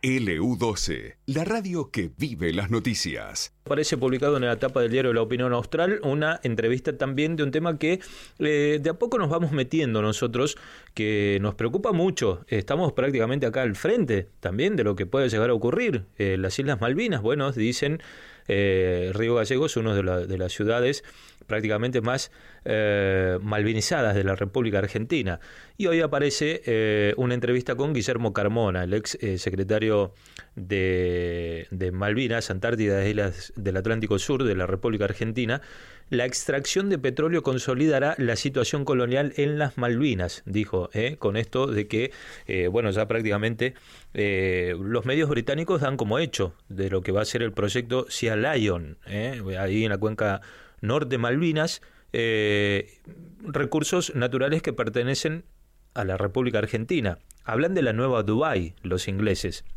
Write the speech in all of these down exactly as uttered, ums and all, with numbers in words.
L U doce, la radio que vive las noticias. Aparece publicado en la tapa del diario La Opinión Austral una entrevista también de un tema que eh, de a poco nos vamos metiendo nosotros, que nos preocupa mucho. Estamos prácticamente acá al frente también de lo que puede llegar a ocurrir. Eh, las Islas Malvinas, bueno, dicen, eh, Río Gallegos es una de, la, de las ciudades prácticamente más eh, malvinizadas de la República Argentina. Y hoy aparece eh, una entrevista con Guillermo Carmona, el ex eh, secretario de, de Malvinas, Antártida e Islas del Atlántico Sur de la República Argentina. La extracción de petróleo consolidará la situación colonial en las Malvinas, dijo, ¿eh? Con esto de que, eh, bueno, ya prácticamente eh, los medios británicos dan como hecho de lo que va a ser el proyecto Sea Lion, ¿eh? Ahí en la cuenca norte Malvinas, eh, recursos naturales que pertenecen a la República Argentina. Hablan de la nueva Dubái, los ingleses,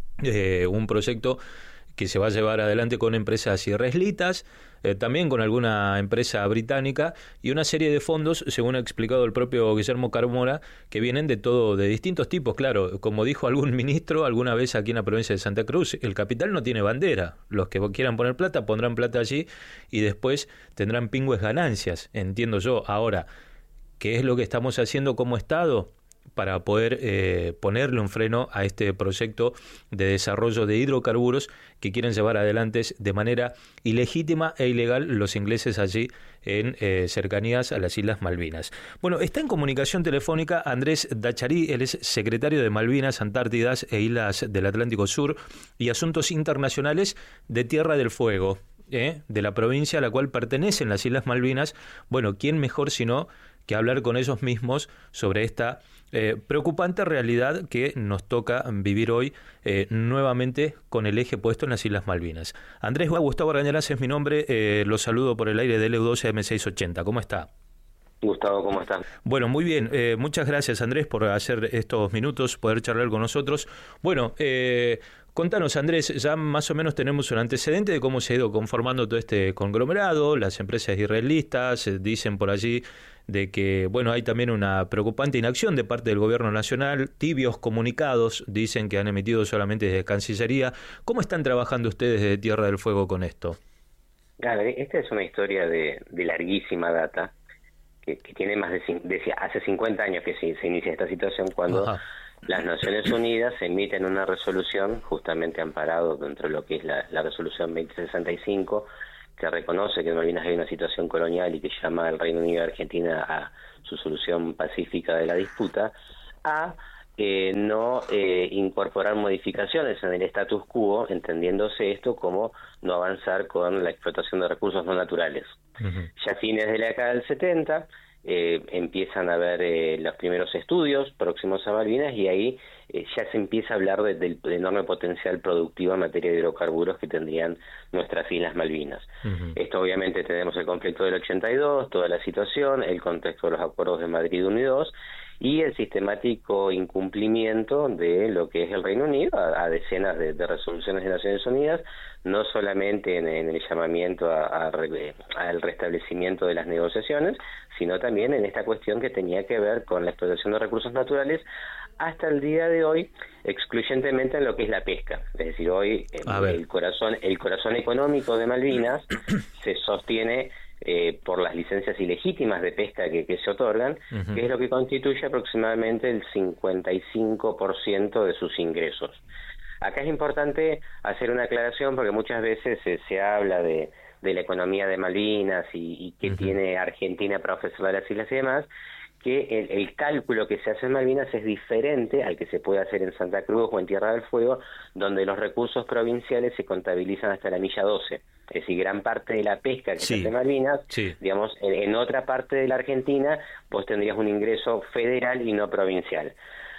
eh, un proyecto que se va a llevar adelante con empresas israelitas, eh, también con alguna empresa británica y una serie de fondos, según ha explicado el propio Guillermo Carmona, que vienen de todo, de distintos tipos. Claro, como dijo algún ministro alguna vez aquí en la provincia de Santa Cruz, el capital no tiene bandera. Los que quieran poner plata pondrán plata allí y después tendrán pingües ganancias, entiendo yo. Ahora, ¿qué es lo que estamos haciendo como Estado para poder eh, ponerle un freno a este proyecto de desarrollo de hidrocarburos que quieren llevar adelante de manera ilegítima e ilegal los ingleses allí en eh, cercanías a las Islas Malvinas? Bueno, está en comunicación telefónica Andrés Dacharí, él es secretario de Malvinas, Antártidas e Islas del Atlántico Sur y Asuntos Internacionales de Tierra del Fuego, ¿eh? de la provincia a la cual pertenecen las Islas Malvinas. Bueno, ¿quién mejor sino que hablar con ellos mismos sobre esta eh, preocupante realidad que nos toca vivir hoy eh, nuevamente con el eje puesto en las Islas Malvinas? Andrés, Gustavo Arañarás es mi nombre, eh, los saludo por el aire de L U doce M seiscientos ochenta. ¿Cómo está? Gustavo, ¿cómo estás? Bueno, muy bien. Eh, muchas gracias, Andrés, por hacer estos minutos, poder charlar con nosotros. Bueno, eh, contanos, Andrés, ya más o menos tenemos un antecedente de cómo se ha ido conformando todo este conglomerado. Las empresas israelitas eh, dicen por allí de que, bueno, hay también una preocupante inacción de parte del gobierno nacional. Tibios comunicados dicen que han emitido solamente desde Cancillería. ¿Cómo están trabajando ustedes desde Tierra del Fuego con esto? Claro, esta es una historia de, de larguísima data. Que, que tiene más de, de hace cincuenta años que se, se inicia esta situación, cuando Ajá. las Naciones Unidas emiten una resolución, justamente amparado dentro de lo que es la, la resolución veinte sesenta y cinco, que reconoce que en Malvinas hay una situación colonial y que llama al Reino Unido y Argentina a su solución pacífica de la disputa, a eh, no eh, incorporar modificaciones en el status quo, entendiéndose esto como no avanzar con la explotación de recursos no naturales. Uh-huh. Ya a fines de la década del setenta eh, empiezan a haber eh, los primeros estudios próximos a Malvinas y ahí eh, ya se empieza a hablar de, del enorme potencial productivo en materia de hidrocarburos que tendrían nuestras Islas Malvinas. Uh-huh. Esto obviamente tenemos el conflicto del ochenta y dos, toda la situación, el contexto de los acuerdos de Madrid uno y dos y el sistemático incumplimiento de lo que es el Reino Unido a, a decenas de, de resoluciones de Naciones Unidas, no solamente en, en el llamamiento a, a, al restablecimiento de las negociaciones, sino también en esta cuestión que tenía que ver con la explotación de recursos naturales hasta el día de hoy, excluyentemente en lo que es la pesca. Es decir, hoy el, el corazón el corazón económico de Malvinas se sostiene Eh, por las licencias ilegítimas de pesca que, que se otorgan, uh-huh. que es lo que constituye aproximadamente el cincuenta y cinco por ciento de sus ingresos. Acá es importante hacer una aclaración porque muchas veces se, se habla de, de la economía de Malvinas y, y que uh-huh. tiene Argentina para ofrecerle a las islas y demás, que el, el cálculo que se hace en Malvinas es diferente al que se puede hacer en Santa Cruz o en Tierra del Fuego, donde los recursos provinciales se contabilizan hasta la milla doce. Es decir, gran parte de la pesca que sí. se hace en Malvinas, sí. digamos, en, en otra parte de la Argentina, vos tendrías un ingreso federal y no provincial.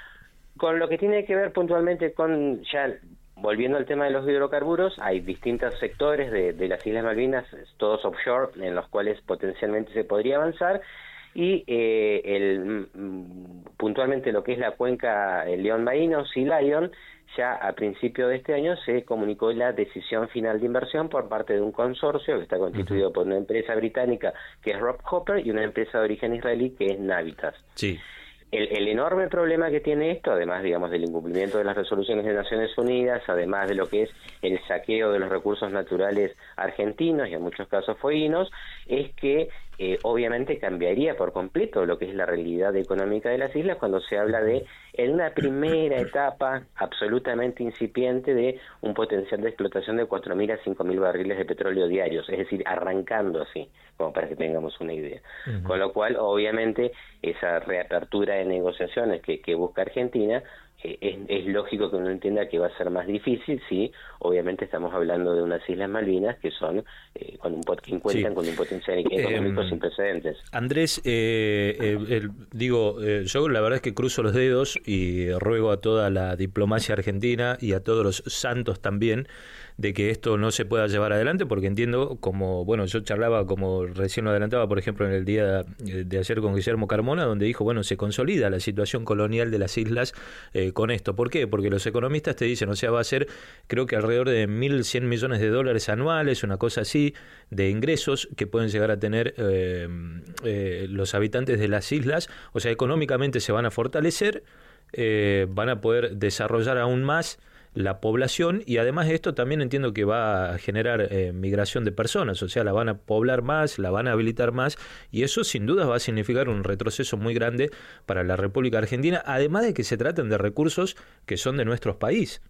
Con lo que tiene que ver puntualmente con, ya volviendo al tema de los hidrocarburos, hay distintos sectores de, de las Islas Malvinas, todos offshore, en los cuales potencialmente se podría avanzar, y eh, el, puntualmente lo que es la cuenca el León Marino, Sea Lion, ya a principio de este año se comunicó la decisión final de inversión por parte de un consorcio que está constituido uh-huh. por una empresa británica que es Rob Hopper y una empresa de origen israelí que es Navitas. Sí. el, el enorme problema que tiene esto, además, digamos, del incumplimiento de las resoluciones de Naciones Unidas, además de lo que es el saqueo de los recursos naturales argentinos y en muchos casos fueguinos, es que eh, obviamente cambiaría por completo lo que es la realidad económica de las islas cuando se habla de, en una primera etapa absolutamente incipiente, de un potencial de explotación de cuatro mil a cinco mil barriles de petróleo diarios, es decir, arrancando así, como para que tengamos una idea. Uh-huh. Con lo cual, obviamente, esa reapertura de negociaciones que, que busca Argentina, eh, es, es lógico que uno entienda que va a ser más difícil si, obviamente, estamos hablando de unas Islas Malvinas que son, eh, con un pot- que cuentan sí. con un potencial económico eh, sin precedentes. Andrés, eh, eh, el, digo, eh, yo la verdad es que cruzo los dedos y ruego a toda la diplomacia argentina y a todos los santos también de que esto no se pueda llevar adelante, porque entiendo, como, bueno, yo charlaba, como recién lo adelantaba, por ejemplo, en el día de ayer con Guillermo Carmona, donde dijo, bueno, se consolida la situación colonial de las islas eh, con esto. ¿Por qué? Porque los economistas te dicen, o sea, va a ser, creo que alrededor de mil cien millones de dólares anuales, una cosa así, de ingresos que pueden llegar a tener eh, eh, los habitantes de las islas. O sea, económicamente se van a fortalecer, eh, van a poder desarrollar aún más la población, y además de esto también entiendo que va a generar eh, migración de personas, o sea, la van a poblar más, la van a habilitar más, y eso sin duda va a significar un retroceso muy grande para la República Argentina, además de que se traten de recursos que son de nuestro país.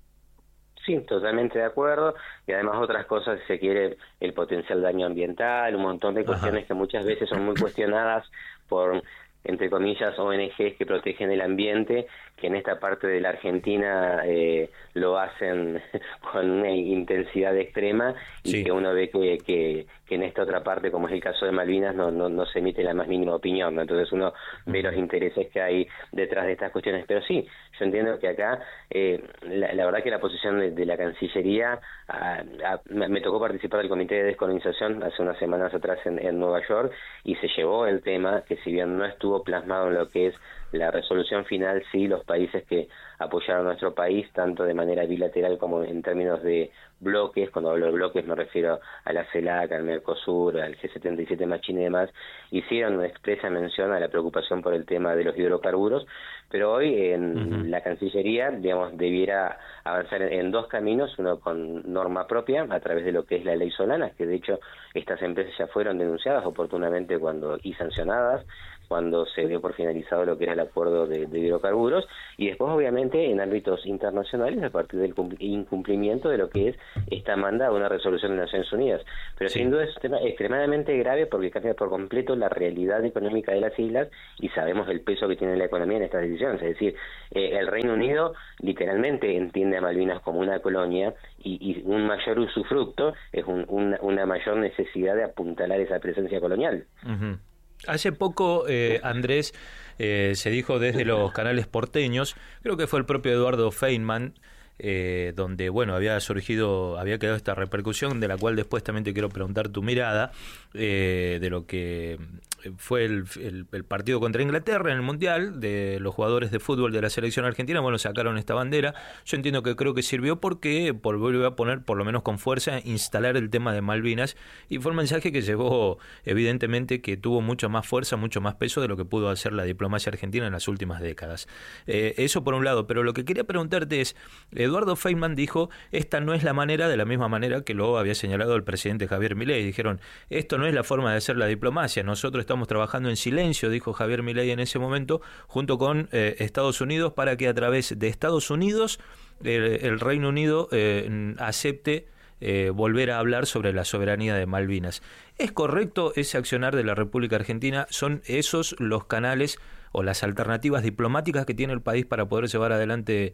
Sí, totalmente de acuerdo, y además otras cosas, si se quiere, el potencial daño ambiental, un montón de cuestiones Ajá. que muchas veces son muy cuestionadas por, entre comillas, O N Ges que protegen el ambiente, que en esta parte de la Argentina eh, lo hacen con una intensidad extrema, y sí. que uno ve que, que, que en esta otra parte, como es el caso de Malvinas, no, no, no se emite la más mínima opinión, ¿no? Entonces uno ve los intereses que hay detrás de estas cuestiones. Pero sí, yo entiendo que acá, eh, la, la verdad que la posición de, de la Cancillería, a, a, me tocó participar del Comité de Descolonización hace unas semanas atrás en, en Nueva York, y se llevó el tema, que si bien no estuvo plasmado en lo que es la resolución final, sí, los países que apoyaron a nuestro país, tanto de manera bilateral como en términos de bloques, cuando hablo de bloques me refiero a la CELAC, al Mercosur, al G setenta y siete más China y demás, hicieron una expresa mención a la preocupación por el tema de los hidrocarburos, pero hoy en uh-huh. la Cancillería, digamos, debiera avanzar en, en dos caminos, uno con norma propia, a través de lo que es la ley Solana, que de hecho estas empresas ya fueron denunciadas oportunamente cuando y sancionadas, cuando se dio por finalizado lo que era el acuerdo de, de hidrocarburos, y después obviamente en ámbitos internacionales a partir del incumplimiento de lo que es esta manda a una resolución de Naciones Unidas. Pero sí. sin duda es un tema extremadamente grave porque cambia por completo la realidad económica de las islas, y sabemos el peso que tiene la economía en estas decisiones. Es decir, eh, el Reino Unido literalmente entiende a Malvinas como una colonia, y, y un mayor usufructo es un, una, una mayor necesidad de apuntalar esa presencia colonial. Uh-huh. Hace poco, eh, Andrés, eh, se dijo desde los canales porteños, creo que fue el propio Eduardo Feynman, eh, donde, bueno, había surgido, había quedado esta repercusión, de la cual después también te quiero preguntar tu mirada, eh, de lo que fue el, el, el partido contra Inglaterra en el Mundial, de los jugadores de fútbol de la selección argentina. Bueno, sacaron esta bandera. Yo entiendo que creo que sirvió porque por, volvió a poner, por lo menos con fuerza, instalar el tema de Malvinas, y fue un mensaje que llevó, evidentemente, que tuvo mucha más fuerza, mucho más peso de lo que pudo hacer la diplomacia argentina en las últimas décadas. Eh, eso por un lado, pero lo que quería preguntarte es, Eduardo Feynman dijo, esta no es la manera, de la misma manera que lo había señalado el presidente Javier Milei. Dijeron, esto no es la forma de hacer la diplomacia, nosotros estamos trabajando en silencio, dijo Javier Milei en ese momento, junto con eh, Estados Unidos, para que a través de Estados Unidos eh, el Reino Unido eh, acepte eh, volver a hablar sobre la soberanía de Malvinas. ¿Es correcto ese accionar de la República Argentina? ¿Son esos los canales o las alternativas diplomáticas que tiene el país para poder llevar adelante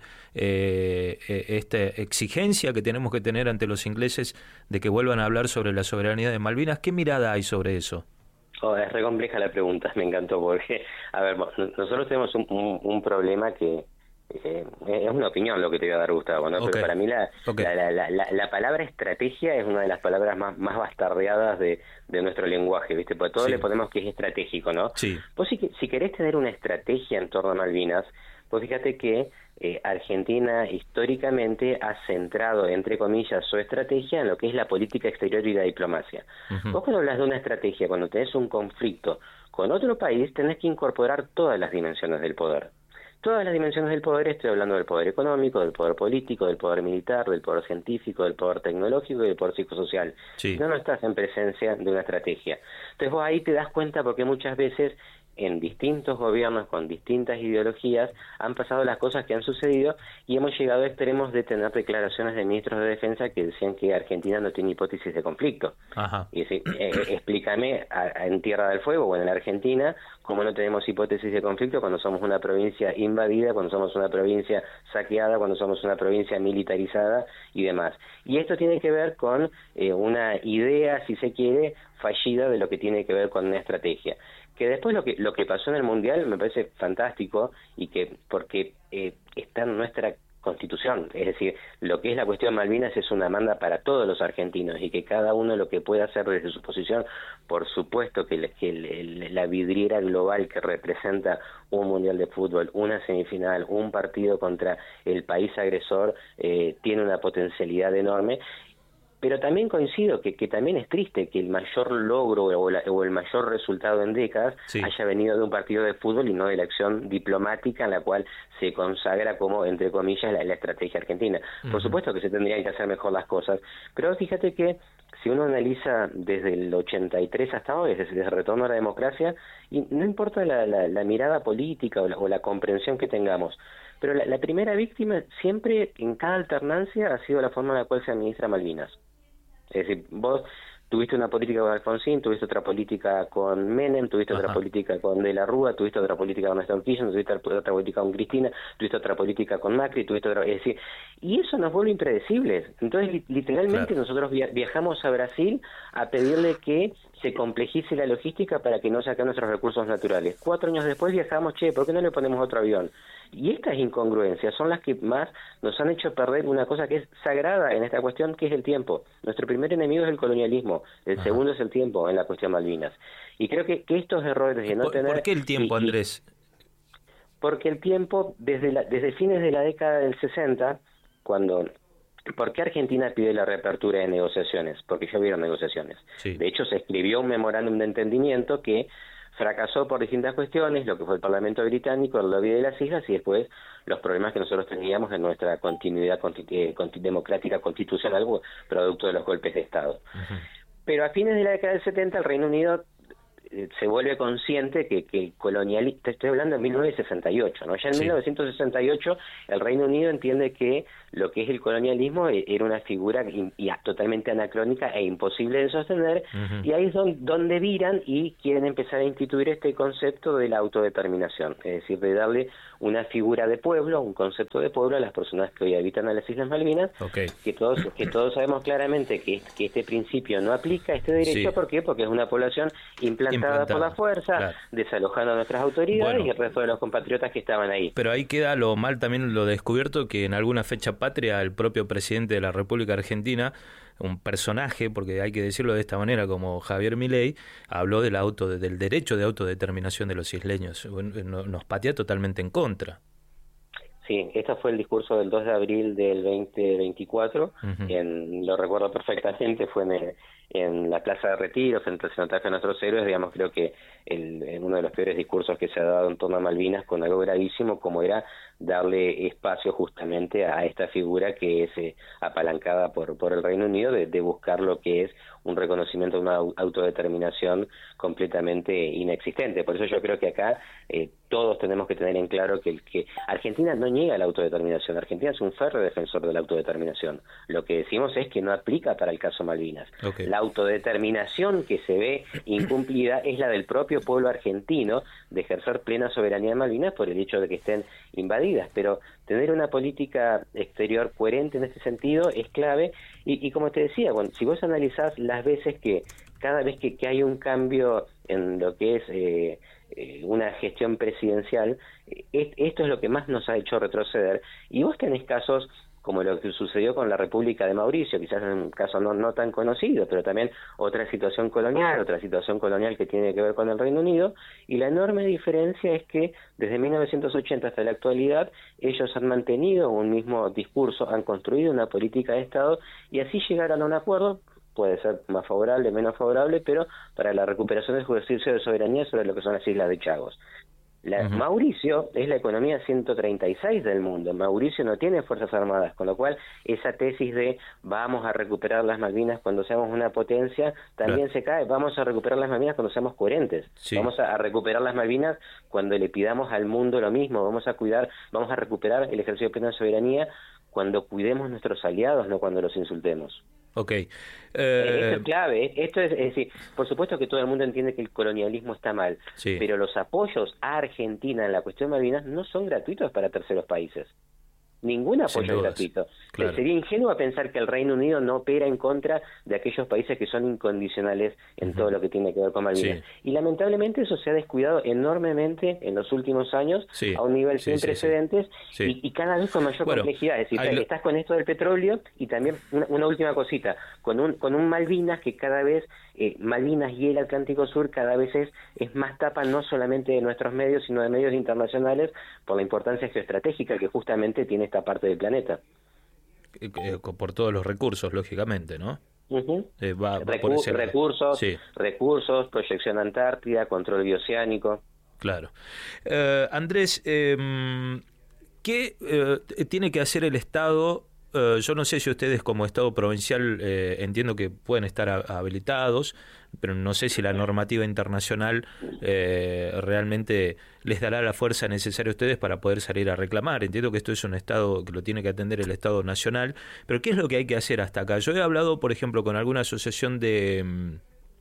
eh, esta exigencia que tenemos que tener ante los ingleses de que vuelvan a hablar sobre la soberanía de Malvinas? ¿Qué mirada hay sobre eso? Oh, es re compleja la pregunta, me encantó, porque, a ver, nosotros tenemos un, un, un problema que eh, es una opinión lo que te voy a dar, Gustavo, ¿no? Okay. Pero para mí la, okay. la, la, la, la palabra estrategia es una de las palabras más, más bastardeadas de, de nuestro lenguaje, ¿viste? Porque todo sí. le ponemos que es estratégico, ¿no? Sí. Vos si, si querés tener una estrategia en torno a Malvinas, Pues fíjate que eh, Argentina históricamente ha centrado, entre comillas, su estrategia en lo que es la política exterior y la diplomacia. Uh-huh. Vos cuando hablas de una estrategia, cuando tenés un conflicto con otro país, tenés que incorporar todas las dimensiones del poder. Todas las dimensiones del poder, estoy hablando del poder económico, del poder político, del poder militar, del poder científico, del poder tecnológico y del poder psicosocial. Sí. No, no estás en presencia de una estrategia. Entonces vos ahí te das cuenta porque muchas veces en distintos gobiernos con distintas ideologías han pasado las cosas que han sucedido y hemos llegado a extremos de tener declaraciones de ministros de defensa que decían que Argentina no tiene hipótesis de conflicto. Ajá. Y decir, eh, explícame a, a, en Tierra del Fuego o en la Argentina cómo no tenemos hipótesis de conflicto cuando somos una provincia invadida, cuando somos una provincia saqueada, cuando somos una provincia militarizada y demás. Y esto tiene que ver con eh, una idea, si se quiere, fallida de lo que tiene que ver con una estrategia. Que después lo que lo que pasó en el Mundial me parece fantástico y que porque eh, está en nuestra Constitución, es decir, lo que es la cuestión Malvinas es una demanda para todos los argentinos y que cada uno lo que pueda hacer desde su posición, por supuesto que, que el, el, la vidriera global que representa un Mundial de Fútbol, una semifinal, un partido contra el país agresor, eh, tiene una potencialidad enorme. Pero también coincido que, que también es triste que el mayor logro o, la, o el mayor resultado en décadas sí. haya venido de un partido de fútbol y no de la acción diplomática en la cual se consagra como, entre comillas, la, la estrategia argentina. Uh-huh. Por supuesto que se tendrían que hacer mejor las cosas, pero fíjate que si uno analiza desde el ochenta y tres hasta hoy, desde, desde el retorno a la democracia, y no importa la, la, la mirada política o la, o la comprensión que tengamos, pero la, la primera víctima siempre en cada alternancia ha sido la forma en la cual se administra Malvinas. Es decir, vos tuviste una política con Alfonsín, tuviste otra política con Menem, tuviste Ajá. otra política con De la Rúa, tuviste otra política con Néstor Kirchner, tuviste otra política con Cristina, tuviste otra política con Macri, tuviste otra... Es decir, y eso nos vuelve impredecibles. Entonces, literalmente claro. nosotros viajamos a Brasil a pedirle que se complejice la logística para que no saquen nuestros recursos naturales. Cuatro años después viajamos, che, ¿por qué no le ponemos otro avión? Y estas incongruencias son las que más nos han hecho perder una cosa que es sagrada en esta cuestión, que es el tiempo. Nuestro primer enemigo es el colonialismo, el Ajá. segundo es el tiempo en la cuestión Malvinas. Y creo que, que estos errores de no ¿Por, tener... ¿Por qué el tiempo, y, Andrés? Porque el tiempo, desde, la, desde fines de la década del sesenta, cuando... ¿Por qué Argentina pide la reapertura de negociaciones? Porque ya hubieron negociaciones. Sí. De hecho, se escribió un memorándum de entendimiento que fracasó por distintas cuestiones, lo que fue el Parlamento británico, el lobby de las islas y después los problemas que nosotros teníamos en nuestra continuidad eh, democrática constitucional, producto de los golpes de Estado. Uh-huh. Pero a fines de la década del setenta el Reino Unido eh, se vuelve consciente que, que el colonialismo, te estoy hablando de mil novecientos sesenta y ocho, ¿no? Ya en sí. mil novecientos sesenta y ocho el Reino Unido entiende que lo que es el colonialismo era una figura in, y totalmente anacrónica e imposible de sostener, uh-huh. y ahí es donde, donde viran y quieren empezar a instituir este concepto de la autodeterminación, es decir, de darle una figura de pueblo, un concepto de pueblo a las personas que hoy habitan a las Islas Malvinas, okay. que todos que todos sabemos claramente que, que este principio no aplica a este derecho, sí. ¿por qué? Porque es una población implantada, implantada. por la fuerza, claro. desalojando a nuestras autoridades bueno, y el resto de los compatriotas que estaban ahí. Pero ahí queda lo mal también lo descubierto que en alguna fecha patria el propio presidente de la República Argentina, un personaje, porque hay que decirlo de esta manera, como Javier Milei, habló del auto del derecho de autodeterminación de los isleños. Nos patea totalmente en contra. Sí, este fue el discurso del dos de abril del veinte veinticuatro, uh-huh. en, lo recuerdo perfectamente, fue en, el, en la Plaza de Retiro, frente al cenotafio de nuestros héroes, digamos, creo que el, en uno de los peores discursos que se ha dado en torno a Malvinas, con algo gravísimo como era darle espacio justamente a esta figura que es eh, apalancada por, por el Reino Unido de, de buscar lo que es un reconocimiento de una autodeterminación completamente inexistente. Por eso yo creo que acá eh, todos tenemos que tener en claro que, el, que Argentina no niega la autodeterminación. Argentina es un férreo defensor de la autodeterminación. Lo que decimos es que no aplica para el caso Malvinas. Okay. La autodeterminación que se ve incumplida es la del propio pueblo argentino de ejercer plena soberanía en Malvinas por el hecho de que estén invadidas. Pero tener una política exterior coherente en este sentido es clave. Y, y como te decía, bueno, si vos analizás las veces que cada vez que, que hay un cambio en lo que es eh, eh, una gestión presidencial, eh, esto es lo que más nos ha hecho retroceder. Y vos tenés casos como lo que sucedió con la República de Mauricio, quizás en un caso no, no tan conocido, pero también otra situación colonial, otra situación colonial que tiene que ver con el Reino Unido, y la enorme diferencia es que desde mil novecientos ochenta hasta la actualidad ellos han mantenido un mismo discurso, han construido una política de Estado y así llegaron a un acuerdo, puede ser más favorable, menos favorable, pero para la recuperación del ejercicio de soberanía sobre lo que son las Islas de Chagos. La, uh-huh. Mauricio es la economía ciento treinta y seis del mundo. Mauricio no tiene fuerzas armadas, con lo cual esa tesis de vamos a recuperar las Malvinas cuando seamos una potencia también claro. se cae. Vamos a recuperar las Malvinas cuando seamos coherentes. Sí. Vamos a, a recuperar las Malvinas cuando le pidamos al mundo lo mismo. Vamos a cuidar, vamos a recuperar el ejercicio de plena soberanía cuando cuidemos nuestros aliados, no cuando los insultemos. Ok. Eh... Esto es clave. Esto es, es decir, por supuesto que todo el mundo entiende que el colonialismo está mal, sí. pero los apoyos a Argentina en la cuestión de Malvinas no son gratuitos para terceros países. Ningún apoyo es gratuito. Claro. Sería ingenuo pensar que el Reino Unido no opera en contra de aquellos países que son incondicionales en uh-huh. todo lo que tiene que ver con Malvinas. Sí. Y lamentablemente eso se ha descuidado enormemente en los últimos años sí. a un nivel sí, sin sí, precedentes sí. Sí. Y, y cada vez con mayor bueno, complejidad. Es decir, lo... estás con esto del petróleo y también una, una última cosita, con un, con un Malvinas que cada vez, eh, Malvinas y el Atlántico Sur cada vez es, es más tapa no solamente de nuestros medios, sino de medios internacionales por la importancia geoestratégica que justamente tiene esta parte del planeta. Por todos los recursos, lógicamente, ¿no? Uh-huh. Eh, va, va Recu- por ese... recursos, sí. recursos, proyección antártida, control bioceánico. Claro. Eh, Andrés, eh, ¿qué eh, tiene que hacer el Estado? Eh, yo no sé si ustedes como Estado provincial eh, entiendo que pueden estar a, habilitados, pero no sé si la normativa internacional eh, realmente les dará la fuerza necesaria a ustedes para poder salir a reclamar. Entiendo que esto es un Estado que lo tiene que atender el Estado nacional, pero ¿qué es lo que hay que hacer hasta acá? Yo he hablado, por ejemplo, con alguna asociación de...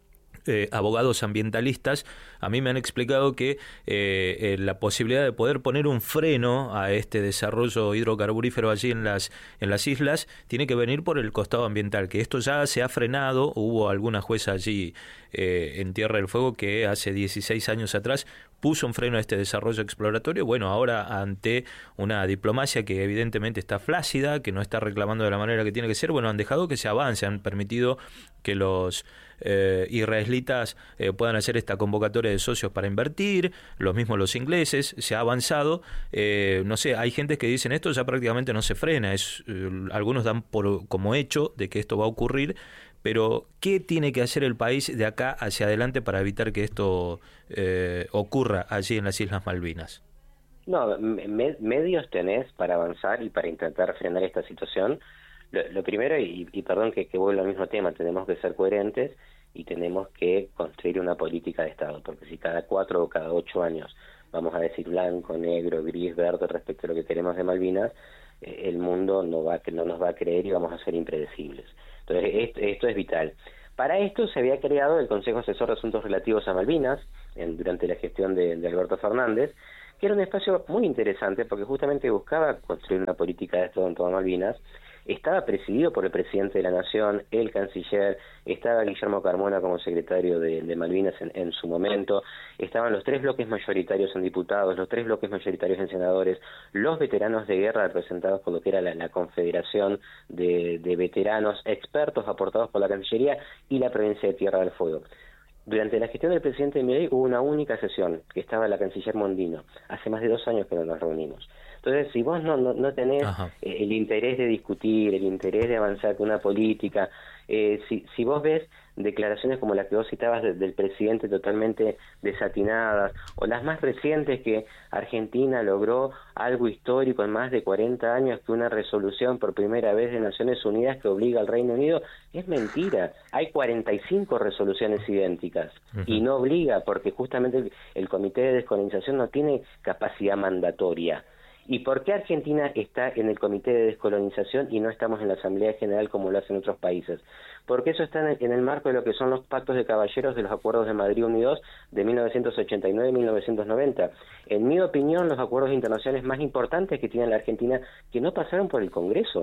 Eh, abogados ambientalistas. A mí me han explicado que eh, eh, la posibilidad de poder poner un freno a este desarrollo hidrocarburífero allí en las en las islas tiene que venir por el costado ambiental, que esto ya se ha frenado. Hubo alguna jueza allí eh, en Tierra del Fuego que hace dieciséis años atrás puso un freno a este desarrollo exploratorio. Bueno, ahora ante una diplomacia que evidentemente está flácida, que no está reclamando de la manera que tiene que ser, bueno, han dejado que se avance, han permitido que los eh, israelitas eh, puedan hacer esta convocatoria de socios para invertir, los mismos los ingleses, se ha avanzado. Eh, no sé, hay gente que dicen esto ya prácticamente no se frena, es eh, algunos dan por como hecho de que esto va a ocurrir, pero ¿qué tiene que hacer el país de acá hacia adelante para evitar que esto eh, ocurra allí en las Islas Malvinas? No, me, medios tenés para avanzar y para intentar frenar esta situación. Lo, lo primero, y, y perdón que, que vuelvo al mismo tema, tenemos que ser coherentes y tenemos que construir una política de Estado, porque si cada cuatro o cada ocho años vamos a decir blanco, negro, gris, verde respecto a lo que queremos de Malvinas, eh, el mundo no, va, no nos va a creer y vamos a ser impredecibles. Entonces, esto, esto es vital. Para esto se había creado el Consejo Asesor de Asuntos Relativos a Malvinas, en, durante la gestión de, de Alberto Fernández, que era un espacio muy interesante porque justamente buscaba construir una política de Estado en todas Malvinas. Estaba presidido por el presidente de la Nación, el canciller, estaba Guillermo Carmona como secretario de, de Malvinas en, en su momento, estaban los tres bloques mayoritarios en diputados, los tres bloques mayoritarios en senadores, los veteranos de guerra representados por lo que era la, la Confederación de, de Veteranos, expertos aportados por la Cancillería y la provincia de Tierra del Fuego. Durante la gestión del presidente Milei hubo una única sesión, que estaba la canciller Mondino. Hace más de dos años que no nos reunimos. Entonces, si vos no, no, no tenés eh, el interés de discutir, el interés de avanzar con una política, eh, si, si vos ves declaraciones como la que vos citabas de, del presidente totalmente desatinadas, o las más recientes que Argentina logró algo histórico en más de cuarenta años, que una resolución por primera vez de Naciones Unidas que obliga al Reino Unido, es mentira. Hay cuarenta y cinco resoluciones idénticas uh-huh. y no obliga porque justamente el, el Comité de Descolonización no tiene capacidad mandatoria. ¿Y por qué Argentina está en el Comité de Descolonización y no estamos en la Asamblea General como lo hacen otros países? Porque eso está en el, en el marco de lo que son los pactos de caballeros de los Acuerdos de Madrid uno y dos de mil novecientos ochenta y nueve y mil novecientos noventa. En mi opinión, los acuerdos internacionales más importantes que tiene la Argentina que no pasaron por el Congreso.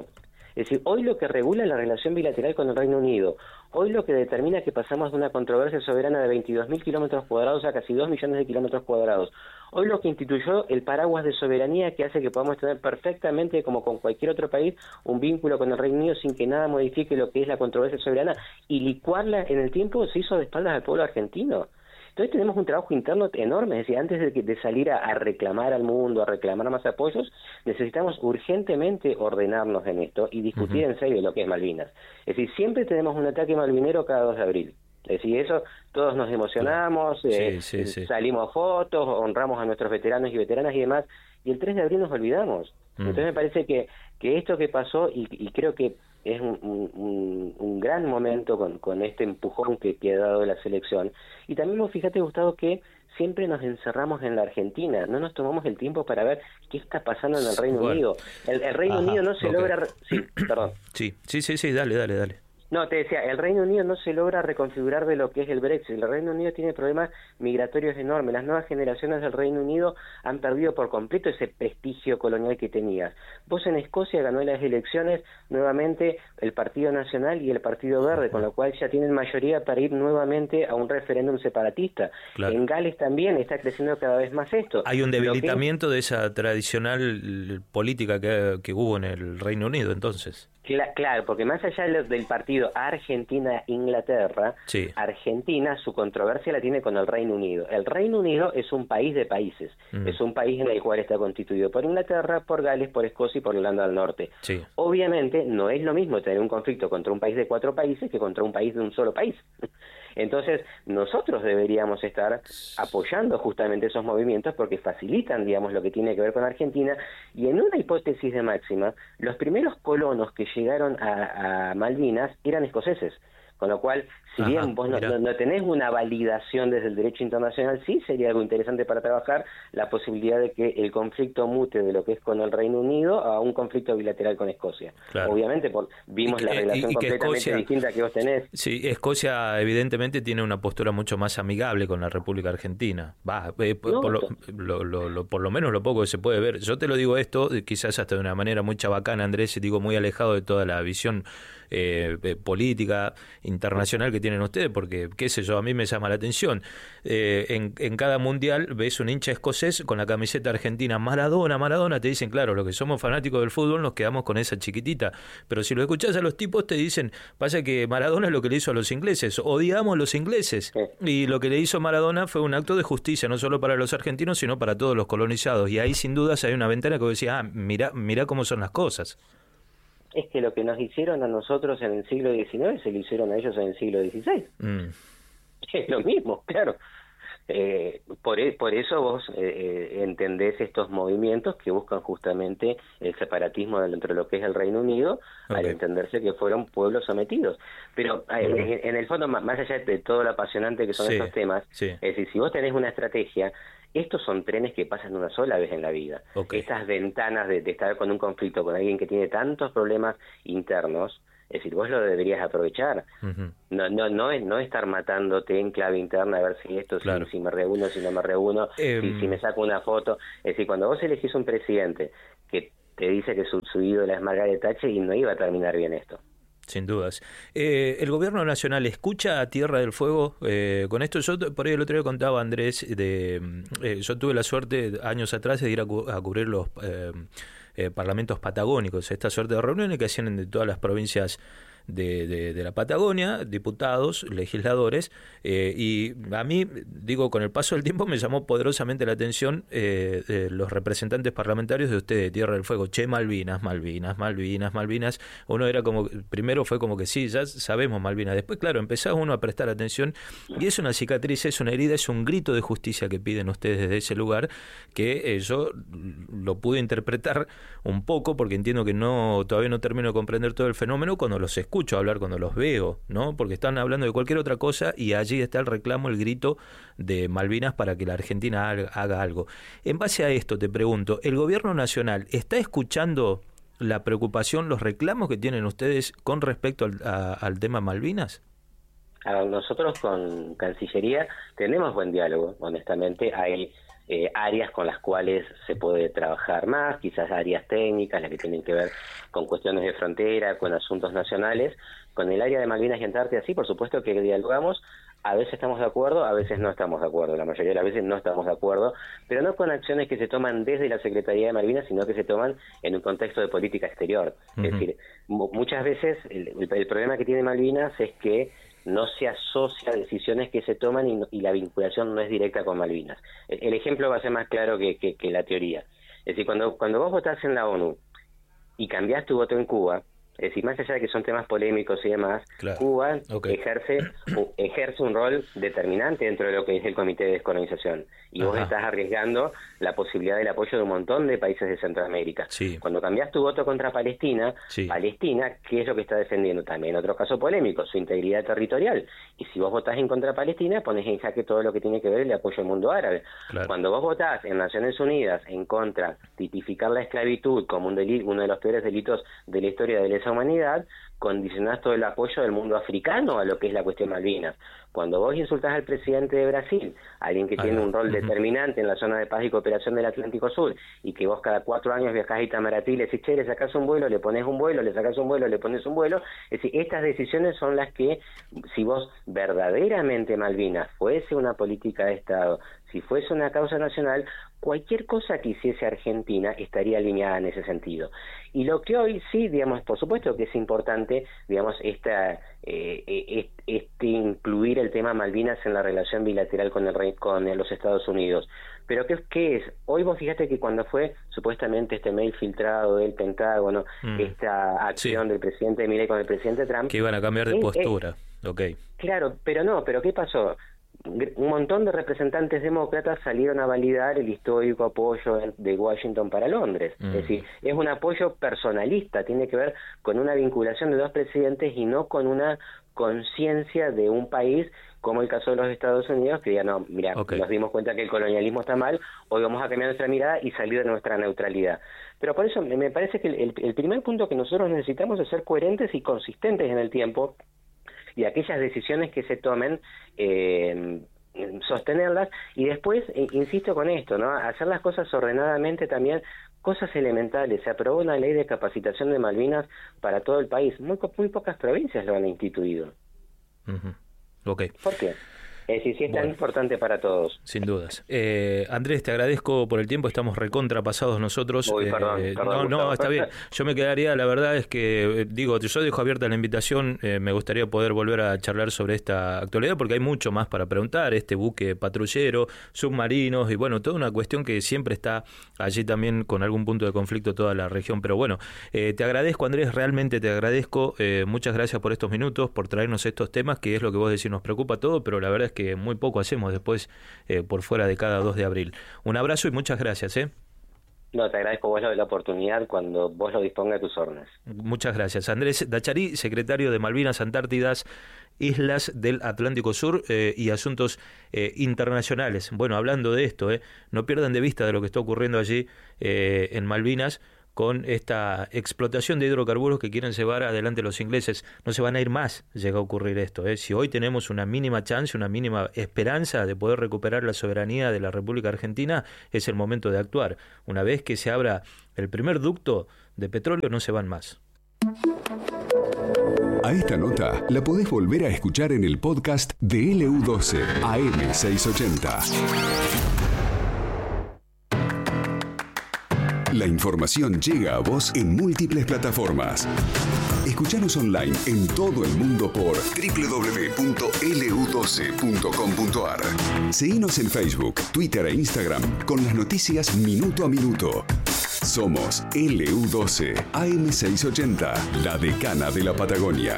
Es decir, hoy lo que regula la relación bilateral con el Reino Unido, hoy lo que determina que pasamos de una controversia soberana de veintidós mil kilómetros cuadrados a casi dos millones de kilómetros cuadrados, hoy lo que instituyó el paraguas de soberanía que hace que podamos tener perfectamente, como con cualquier otro país, un vínculo con el Reino Unido sin que nada modifique lo que es la controversia soberana, y licuarla en el tiempo se hizo de espaldas al pueblo argentino. Entonces tenemos un trabajo interno enorme, es decir, antes de, que, de salir a, a reclamar al mundo, a reclamar más apoyos, necesitamos urgentemente ordenarnos en esto y discutir uh-huh. en serio lo que es Malvinas. Es decir, siempre tenemos un ataque malvinero cada dos de abril. Es decir, eso todos nos emocionamos, eh, sí, sí, sí. salimos fotos, honramos a nuestros veteranos y veteranas y demás, y el tres de abril nos olvidamos. Uh-huh. Entonces me parece que, que esto que pasó, y, y creo que es un, un, un gran momento con, con este empujón que, que ha dado la selección. Y también, fíjate, Gustavo, que siempre nos encerramos en la Argentina, no nos tomamos el tiempo para ver qué está pasando en el Reino bueno. Unido. El, el Reino Ajá, Unido no se okay. logra... Sí, perdón. Sí, sí, sí, sí, dale, dale, dale. No, te decía, el Reino Unido no se logra reconfigurar de lo que es el Brexit. El Reino Unido tiene problemas migratorios enormes. Las nuevas generaciones del Reino Unido han perdido por completo ese prestigio colonial que tenías. Vos en Escocia ganó las elecciones nuevamente el Partido Nacional y el Partido Verde, con lo cual ya tienen mayoría para ir nuevamente a un referéndum separatista. Claro. En Gales también está creciendo cada vez más esto. Hay un debilitamiento que... de esa tradicional política que, que hubo en el Reino Unido, entonces. Claro, porque más allá del partido Argentina-Inglaterra, sí. Argentina su controversia la tiene con el Reino Unido. El Reino Unido es un país de países, mm. es un país en el cual está constituido por Inglaterra, por Gales, por Escocia y por Irlanda del Norte. Sí. Obviamente no es lo mismo tener un conflicto contra un país de cuatro países que contra un país de un solo país. Entonces, nosotros deberíamos estar apoyando justamente esos movimientos porque facilitan, digamos, lo que tiene que ver con Argentina, y en una hipótesis de máxima, los primeros colonos que llegaron a, a Malvinas eran escoceses. Con lo cual, si Ajá, bien vos no, no, no tenés una validación desde el derecho internacional, sí sería algo interesante para trabajar la posibilidad de que el conflicto mute de lo que es con el Reino Unido a un conflicto bilateral con Escocia. Claro. Obviamente, por, vimos y, la relación y, y completamente Escocia, distinta que vos tenés. Sí, Escocia evidentemente tiene una postura mucho más amigable con la República Argentina. Va, eh, por, no, por, lo, lo, lo, lo, por lo menos lo poco que se puede ver. Yo te lo digo esto, quizás hasta de una manera muy chabacana, Andrés, y digo muy alejado de toda la visión eh, política internacional que tienen ustedes, porque, qué sé yo, a mí me llama la atención. Eh, en, en cada mundial ves un hincha escocés con la camiseta argentina, Maradona, Maradona, te dicen, claro, los que somos fanáticos del fútbol nos quedamos con esa chiquitita, pero si lo escuchás a los tipos te dicen, pasa que Maradona es lo que le hizo a los ingleses, odiamos a los ingleses, y lo que le hizo Maradona fue un acto de justicia, no solo para los argentinos, sino para todos los colonizados, y ahí sin dudas hay una ventana que vos decís, ah, mirá, mirá cómo son las cosas. Es que lo que nos hicieron a nosotros en el siglo diecinueve se lo hicieron a ellos en el siglo dieciséis. Mm. Es lo mismo, claro. Eh, por, por eso vos eh, entendés estos movimientos que buscan justamente el separatismo dentro de lo que es el Reino Unido, okay. al entenderse que fueron pueblos sometidos. Pero eh, uh-huh. en, en el fondo, más allá de todo lo apasionante que son sí, estos temas, sí. es decir, si vos tenés una estrategia, estos son trenes que pasan una sola vez en la vida. Okay. Estas ventanas de, de estar con un conflicto con alguien que tiene tantos problemas internos, es decir, vos lo deberías aprovechar. Uh-huh. No no no es no estar matándote en clave interna a ver si esto, claro. si, si me reúno, si no me reúno, eh, si, si me saco una foto. Es decir, cuando vos elegís un presidente que te dice que su, su ídola es Margaret Thatcher, y no iba a terminar bien esto. Sin dudas. Eh, ¿El gobierno nacional escucha a Tierra del Fuego eh, con esto? Yo por ahí el otro día contaba, Andrés, de eh, yo tuve la suerte años atrás de ir a, cu- a cubrir los eh, eh, parlamentos patagónicos, esta suerte de reuniones que hacían de todas las provincias de, de, de la Patagonia, diputados, legisladores, eh, y a mí, digo, con el paso del tiempo me llamó poderosamente la atención eh, de los representantes parlamentarios de ustedes, de Tierra del Fuego, che, Malvinas, Malvinas, Malvinas, Malvinas. Uno era como, primero fue como que sí, ya sabemos Malvinas, después claro, empezaba uno a prestar atención y es una cicatriz, es una herida, es un grito de justicia que piden ustedes desde ese lugar, que eh, yo lo pude interpretar un poco porque entiendo que no todavía no termino de comprender todo el fenómeno cuando los escucho hablar, cuando los veo, ¿no? Porque están hablando de cualquier otra cosa y allí está el reclamo, el grito de Malvinas para que la Argentina haga, haga algo. En base a esto te pregunto, ¿el gobierno nacional está escuchando la preocupación, los reclamos que tienen ustedes con respecto al, a, al tema Malvinas? A nosotros con Cancillería tenemos buen diálogo, honestamente. Hay eh, áreas con las cuales se puede trabajar más, quizás áreas técnicas, las que tienen que ver con cuestiones de frontera, con asuntos nacionales. Con el área de Malvinas y Antártida, sí, por supuesto que dialogamos. A veces estamos de acuerdo, a veces no estamos de acuerdo. La mayoría de las veces no estamos de acuerdo, pero no con acciones que se toman desde la Secretaría de Malvinas, sino que se toman en un contexto de política exterior. Uh-huh. Es decir, muchas veces el, el, el problema que tiene Malvinas es que no se asocia a decisiones que se toman y, no, y la vinculación no es directa con Malvinas. El, el ejemplo va a ser más claro que, que, que la teoría. Es decir, cuando, cuando vos votás en la ONU y cambiás tu voto en Cuba, es decir, más allá de que son temas polémicos y demás, claro. Cuba okay. ejerce ejerce un rol determinante dentro de lo que es el Comité de Descolonización. Y Ajá. vos estás arriesgando la posibilidad del apoyo de un montón de países de Centroamérica. Sí. Cuando cambiás tu voto contra Palestina, sí. Palestina, ¿qué es lo que está defendiendo? También otro caso polémico, su integridad territorial. Y si vos votás en contra de Palestina, pones en jaque todo lo que tiene que ver el apoyo al mundo árabe. Claro. Cuando vos votás en Naciones Unidas en contra, tipificar la esclavitud como un delito, uno de los peores delitos de la historia de lesa humanidad, condicionás todo el apoyo del mundo africano a lo que es la cuestión Malvinas. Cuando vos insultás al presidente de Brasil, alguien que ah, tiene un rol uh-huh. determinante en la zona de paz y cooperación del Atlántico Sur, y que vos cada cuatro años viajás a Itamaraty y le decís, che, le sacás un vuelo, le pones un vuelo, le sacás un vuelo, le pones un vuelo, es decir, estas decisiones son las que, si vos verdaderamente Malvinas fuese una política de Estado, si fuese una causa nacional, cualquier cosa que hiciese Argentina estaría alineada en ese sentido. Y lo que hoy sí, digamos, por supuesto que es importante, digamos, esta, eh, este incluir el tema Malvinas en la relación bilateral con el rey, con los Estados Unidos. Pero ¿qué, qué es? Hoy vos fíjate que cuando fue supuestamente este mail filtrado del Pentágono, mm. esta acción sí. del presidente Milei con el presidente Trump, que iban a cambiar de eh, postura. Eh, okay. Claro, pero no, pero ¿qué pasó? Un montón de representantes demócratas salieron a validar el histórico apoyo de Washington para Londres. Mm. Es decir, es un apoyo personalista, tiene que ver con una vinculación de dos presidentes y no con una conciencia de un país, como el caso de los Estados Unidos, que ya no, mira, okay. nos dimos cuenta que el colonialismo está mal, hoy vamos a cambiar nuestra mirada y salir de nuestra neutralidad. Pero por eso me parece que el, el primer punto que nosotros necesitamos es ser coherentes y consistentes en el tiempo, y aquellas decisiones que se tomen, eh, sostenerlas, y después, eh, insisto con esto, ¿no? Hacer las cosas ordenadamente también, cosas elementales. Se aprobó una ley de capacitación de Malvinas para todo el país, muy, muy pocas provincias lo han instituido. Uh-huh. Okay. ¿Por qué? Es decir, sí es tan bueno, importante para todos. Sin dudas. Eh, Andrés, te agradezco por el tiempo, estamos recontrapasados nosotros. Uy, perdón, eh, perdón, no, no, está bien. Yo me quedaría, la verdad es que, digo, yo dejo abierta la invitación, eh, me gustaría poder volver a charlar sobre esta actualidad, porque hay mucho más para preguntar, este buque patrullero, submarinos, y bueno, toda una cuestión que siempre está allí también con algún punto de conflicto toda la región. Pero bueno, eh, te agradezco, Andrés, realmente te agradezco. Eh, muchas gracias por estos minutos, por traernos estos temas, que es lo que vos decís, nos preocupa todo, pero la verdad es que que muy poco hacemos después eh, por fuera de cada dos de abril. Un abrazo y muchas gracias. ¿eh? No, te agradezco vos la oportunidad cuando vos lo dispongas de tus órdenes. Muchas gracias. Andrés Dacharí, secretario de Malvinas, Antártidas, Islas del Atlántico Sur eh, y Asuntos eh, Internacionales. Bueno, hablando de esto, eh, no pierdan de vista de lo que está ocurriendo allí eh, en Malvinas, con esta explotación de hidrocarburos que quieren llevar adelante los ingleses. No se van a ir más, llega a ocurrir esto. ¿eh? Si hoy tenemos una mínima chance, una mínima esperanza de poder recuperar la soberanía de la República Argentina, es el momento de actuar. Una vez que se abra el primer ducto de petróleo, no se van más. A esta nota la podés volver a escuchar en el podcast de L U doce A M seiscientos ochenta. La información llega a vos en múltiples plataformas. Escuchanos online en todo el mundo por doble u doble u doble u punto L U doce punto com punto A R. Seguinos en Facebook, Twitter e Instagram con las noticias minuto a minuto. Somos L U doce A M seiscientos ochenta, la decana de la Patagonia.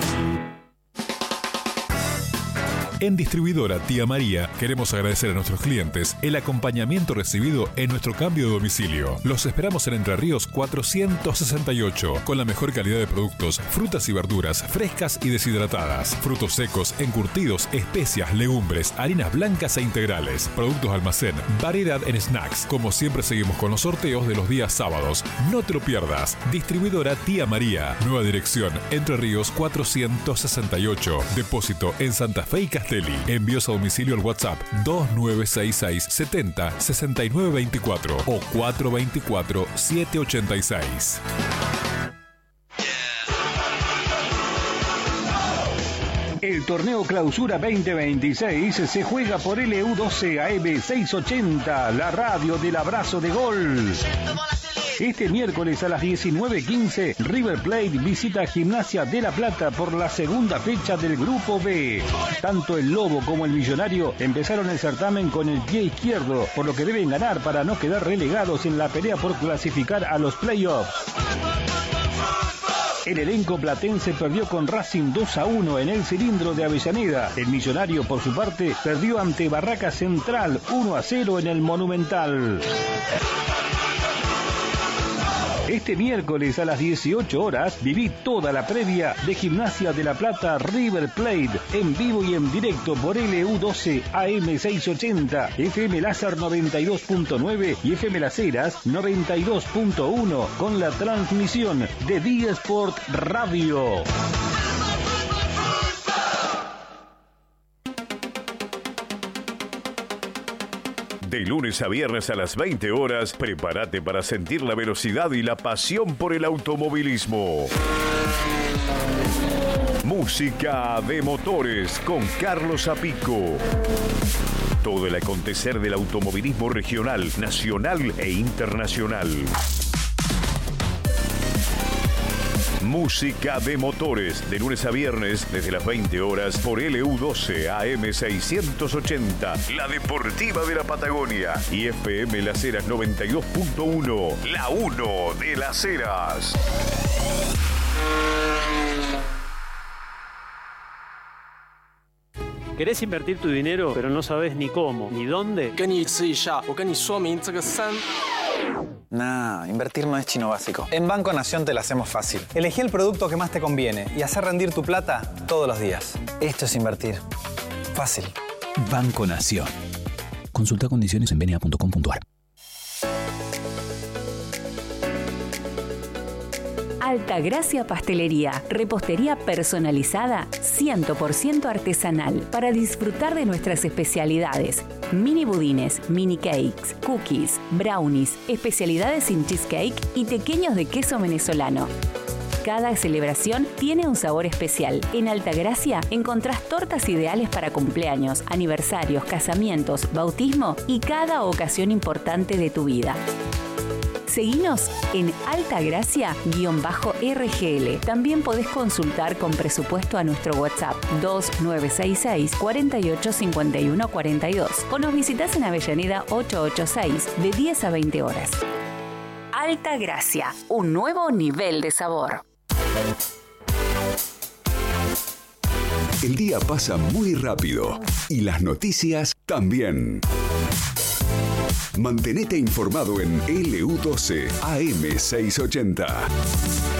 En Distribuidora Tía María queremos agradecer a nuestros clientes el acompañamiento recibido en nuestro cambio de domicilio. Los esperamos en Entre Ríos cuatrocientos sesenta y ocho, con la mejor calidad de productos, frutas y verduras frescas y deshidratadas, frutos secos, encurtidos, especias, legumbres, harinas blancas e integrales, productos almacén, variedad en snacks. Como siempre seguimos con los sorteos de los días sábados. No te lo pierdas. Distribuidora Tía María. Nueva dirección, Entre Ríos cuatrocientos sesenta y ocho. Depósito en Santa Fe y Castellón. Castelli. Envíos a domicilio al WhatsApp dos nueve seis seis setenta sesenta y nueve veinticuatro o cuatro veinticuatro siete ochenta y seis. El torneo Clausura veinte veintiséis se juega por L U doce A M seiscientos ochenta, la radio del abrazo de gol. Este miércoles a las diecinueve quince, River Plate visita Gimnasia de La Plata por la segunda fecha del Grupo B. Tanto el Lobo como el Millonario empezaron el certamen con el pie izquierdo, por lo que deben ganar para no quedar relegados en la pelea por clasificar a los playoffs. El elenco platense perdió con Racing dos a uno en el Cilindro de Avellaneda. El Millonario, por su parte, perdió ante Barraca Central uno a cero en el Monumental. Este miércoles a las dieciocho horas viví toda la previa de Gimnasia de La Plata River Plate en vivo y en directo por L U doce A M seiscientos ochenta, F M Láser noventa y dos punto nueve y F M Las Heras noventa y dos punto uno con la transmisión de Día Sport Radio. De lunes a viernes a las veinte horas, prepárate para sentir la velocidad y la pasión por el automovilismo. Música de motores con Carlos Apico. Todo el acontecer del automovilismo regional, nacional e internacional. Música de motores, de lunes a viernes, desde las veinte horas, por L U doce A M seiscientos ochenta, la deportiva de la Patagonia, y F M Las Heras noventa y dos punto uno, la uno de Las Heras. ¿Querés invertir tu dinero, pero no sabes ni cómo, ni dónde? Nah, invertir no es chino básico. En Banco Nación te la hacemos fácil. Elegí el producto que más te conviene y hacer rendir tu plata todos los días. Esto es invertir. Fácil. Banco Nación. Consulta condiciones en b n a punto com punto a r. Altagracia Pastelería, repostería personalizada cien por ciento artesanal para disfrutar de nuestras especialidades. Mini budines, mini cakes, cookies, brownies, especialidades sin cheesecake y pequeños de queso venezolano. Cada celebración tiene un sabor especial. En Altagracia encontrás tortas ideales para cumpleaños, aniversarios, casamientos, bautismo y cada ocasión importante de tu vida. Seguinos en Altagracia-R G L. También podés consultar con presupuesto a nuestro WhatsApp dos nueve seis seis, cuatro ocho cinco uno cuatro dos o nos visitas en Avellaneda ochocientos ochenta y seis de diez a veinte horas. Altagracia, un nuevo nivel de sabor. El día pasa muy rápido y las noticias también. Mantenete informado en L U doce A M seiscientos ochenta.